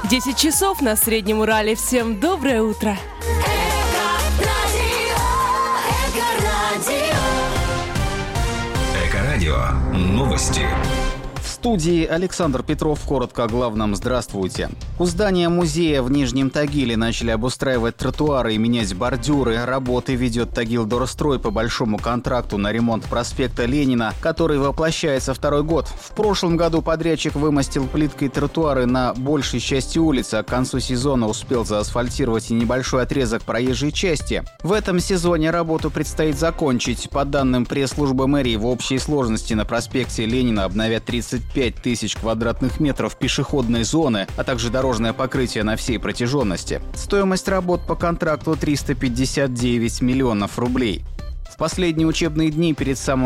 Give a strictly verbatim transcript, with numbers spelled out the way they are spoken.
десять часов на Среднем Урале. Всем доброе утро. Эко-радио. Новости. В студии Александр Петров. Коротко о главном. Здравствуйте. У здания музея в Нижнем Тагиле начали обустраивать тротуары и менять бордюры. Работы ведет Тагил-Дорстрой по большому контракту на ремонт проспекта Ленина, который воплощается второй год. В прошлом году подрядчик вымостил плиткой тротуары на большей части улицы, а к концу сезона успел заасфальтировать и небольшой отрезок проезжей части. В этом сезоне работу предстоит закончить. По данным пресс-службы мэрии, в общей сложности на проспекте Ленина обновят тридцать пять тысяч квадратных метров пешеходной зоны, а также дорожное покрытие на всей протяженности. Стоимость работ по контракту триста пятьдесят девять миллионов рублей. В последние учебные дни перед самым